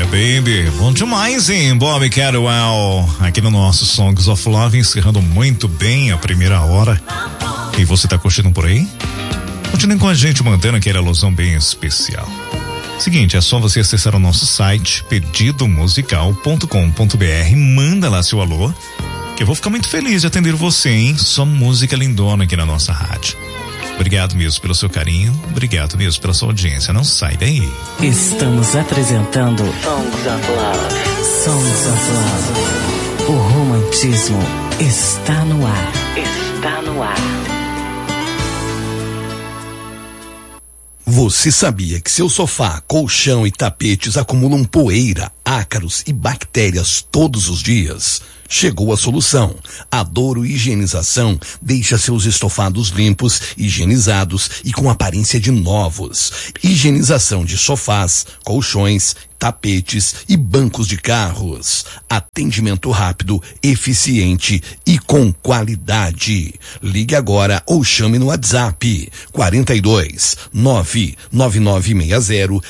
Baby, bom demais, hein? Bob Caldwell, aqui no nosso Songs of Love, encerrando muito bem a primeira hora. E você tá curtindo por aí? Continue com a gente, mantendo aquela alusão bem especial. Seguinte, é só você acessar o nosso site pedidomusical.com.br, manda lá seu alô, que eu vou ficar muito feliz de atender você, hein? Só música lindona aqui na nossa rádio. Obrigado mesmo pelo seu carinho, obrigado mesmo pela sua audiência, não sai daí. Estamos apresentando Songs of Love. Songs of Love. O romantismo está no ar. Está no ar. Você sabia que seu sofá, colchão e tapetes acumulam poeira, ácaros e bactérias todos os dias? Chegou a solução. A Douro Higienização deixa seus estofados limpos, higienizados e com aparência de novos. Higienização de sofás, colchões, tapetes e bancos de carros. Atendimento rápido, eficiente e com qualidade. Ligue agora ou chame no WhatsApp 42 99960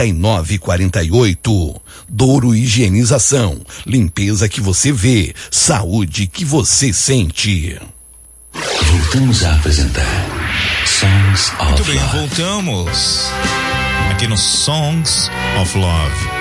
3948. Douro Higienização. Limpeza que você vê, saúde que você sente. Voltamos a apresentar Songs of Love. Muito bem, voltamos aqui no Songs of Love.